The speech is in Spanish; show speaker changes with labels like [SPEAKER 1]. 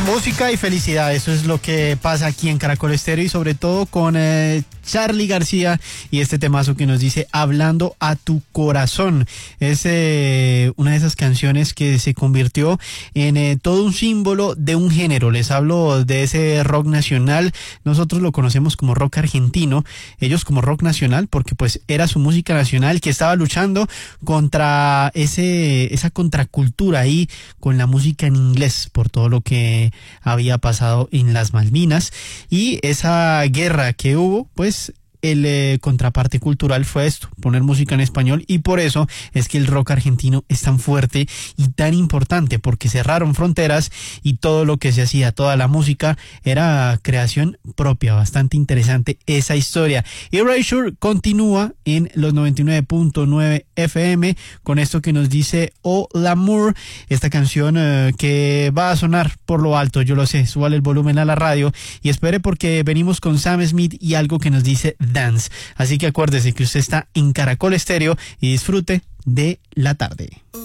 [SPEAKER 1] Música y felicidad, eso es lo que pasa aquí en Caracol Estéreo y sobre todo con Charly García y este temazo que nos dice Hablando a tu corazón. Es una de esas canciones que se convirtió en todo un símbolo de un género. Les hablo de ese rock nacional, nosotros lo conocemos como rock argentino, ellos como rock nacional porque pues era su música nacional que estaba luchando contra esa contracultura ahí con la música en inglés por todo lo que había pasado en las Malvinas y esa guerra que hubo, pues el contraparte cultural fue esto, poner música en español, y por eso es que el rock argentino es tan fuerte y tan importante, porque cerraron fronteras y todo lo que se hacía, toda la música era creación propia. Bastante interesante esa historia. Erasure continúa en los 99.9 FM con esto que nos dice Oh L'amour, esta canción que va a sonar por lo alto, yo lo sé. Súbale el volumen a la radio y espere porque venimos con Sam Smith y algo que nos dice Dance. Así que acuérdese que usted está en Caracol Estéreo y disfrute de la tarde.